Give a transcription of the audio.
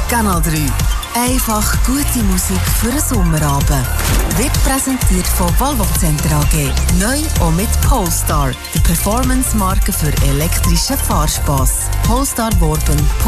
Kanal 3. Einfach gute Musik für einen Sommerabend. Wird präsentiert von Volvo Center AG. Neu auch mit Polestar, der Performance-Marke für elektrischen Fahrspass. Polestar Worben.